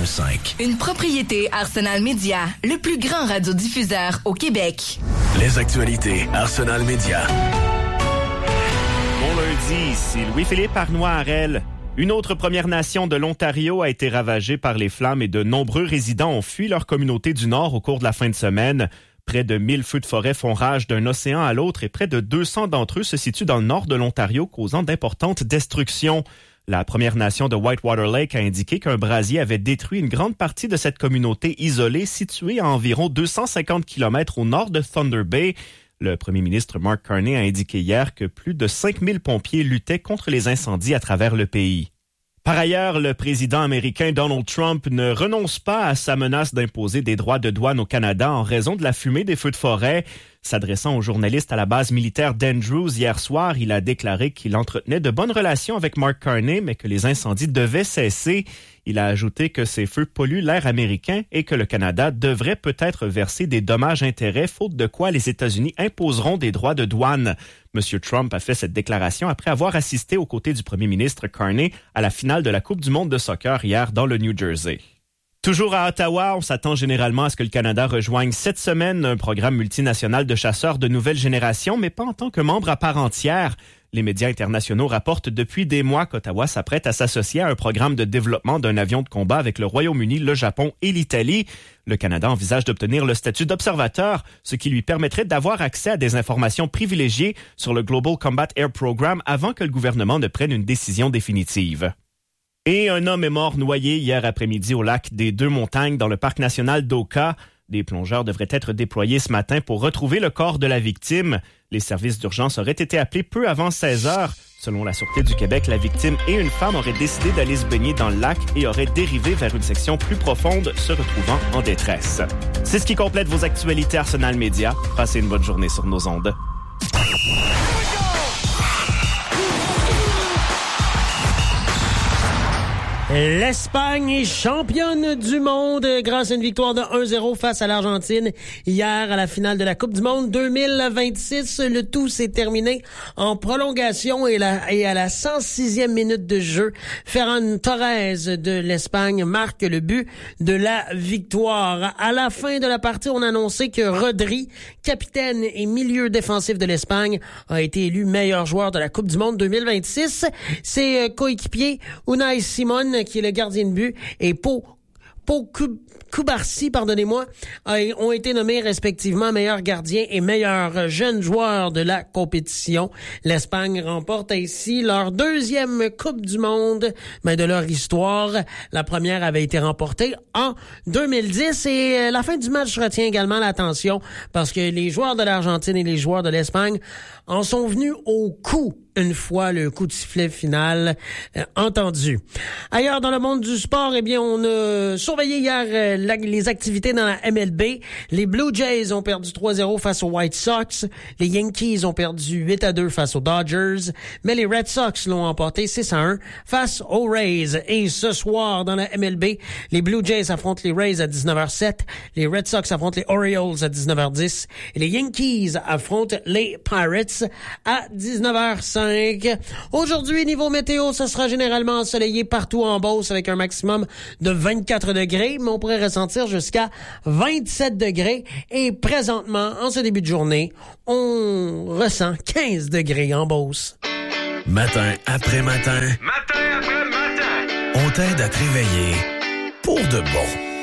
101.5. Une propriété Arsenal Media, le plus grand radiodiffuseur au Québec. Les actualités Arsenal Media. Bon lundi, ici Louis-Philippe Arnois-Harel. Une autre Première Nation de l'Ontario a été ravagée par les flammes et de nombreux résidents ont fui leur communauté du Nord au cours de la fin de semaine. Près de 1000 feux de forêt font rage d'un océan à l'autre et près de 200 d'entre eux se situent dans le nord de l'Ontario, causant d'importantes destructions. La Première Nation de Whitewater Lake a indiqué qu'un brasier avait détruit une grande partie de cette communauté isolée située à environ 250 km au nord de Thunder Bay. Le premier ministre Mark Carney a indiqué hier que plus de 5000 pompiers luttaient contre les incendies à travers le pays. Par ailleurs, le président américain Donald Trump ne renonce pas à sa menace d'imposer des droits de douane au Canada en raison de la fumée des feux de forêt. S'adressant aux journalistes à la base militaire d'Andrews hier soir, il a déclaré qu'il entretenait de bonnes relations avec Mark Carney, mais que les incendies devaient cesser. Il a ajouté que ces feux polluent l'air américain et que le Canada devrait peut-être verser des dommages-intérêts, faute de quoi les États-Unis imposeront des droits de douane. M. Trump a fait cette déclaration après avoir assisté aux côtés du premier ministre Carney à la finale de la Coupe du monde de soccer hier dans le New Jersey. Toujours à Ottawa, on s'attend généralement à ce que le Canada rejoigne cette semaine un programme multinational de chasseurs de nouvelle génération, mais pas en tant que membre à part entière. Les médias internationaux rapportent depuis des mois qu'Ottawa s'apprête à s'associer à un programme de développement d'un avion de combat avec le Royaume-Uni, le Japon et l'Italie. Le Canada envisage d'obtenir le statut d'observateur, ce qui lui permettrait d'avoir accès à des informations privilégiées sur le Global Combat Air Program avant que le gouvernement ne prenne une décision définitive. Et un homme est mort noyé hier après-midi au lac des Deux-Montagnes dans le parc national d'Oka. Des plongeurs devraient être déployés ce matin pour retrouver le corps de la victime. Les services d'urgence auraient été appelés peu avant 16 heures. Selon la Sûreté du Québec, la victime et une femme auraient décidé d'aller se baigner dans le lac et auraient dérivé vers une section plus profonde, se retrouvant en détresse. C'est ce qui complète vos actualités Arsenal Media. Passez une bonne journée sur nos ondes. L'Espagne est championne du monde grâce à une victoire de 1-0 face à l'Argentine hier à la finale de la Coupe du monde 2026. Le tout s'est terminé en prolongation et à la 106e minute de jeu, Ferran Torres de l'Espagne marque le but de la victoire. À la fin de la partie, on a annoncé que Rodri, capitaine et milieu défensif de l'Espagne, a été élu meilleur joueur de la Coupe du monde 2026. Ses coéquipiers Unai Simon, qui est le gardien de but, et Pau Cubarsí, ont été nommés respectivement meilleur gardien et meilleur jeune joueur de la compétition. L'Espagne remporte ainsi leur deuxième Coupe du monde de leur histoire. La première avait été remportée en 2010 et la fin du match retient également l'attention parce que les joueurs de l'Argentine et les joueurs de l'Espagne en sont venus au coup une fois le coup de sifflet final entendu. Ailleurs dans le monde du sport, on a surveillé hier les activités dans la MLB. Les Blue Jays ont perdu 3-0 face aux White Sox. Les Yankees ont perdu 8-2 face aux Dodgers. Mais les Red Sox l'ont emporté 6-1 face aux Rays. Et ce soir, dans la MLB, les Blue Jays affrontent les Rays à 19h07. Les Red Sox affrontent les Orioles à 19h10. Et les Yankees affrontent les Pirates à 19h05. Aujourd'hui, niveau météo, ce sera généralement ensoleillé partout en Beauce avec un maximum de 24 degrés, mais on pourrait ressentir jusqu'à 27 degrés. Et présentement, en ce début de journée, on ressent 15 degrés en Beauce. Matin après matin. Matin après matin. On t'aide à te réveiller pour de bon.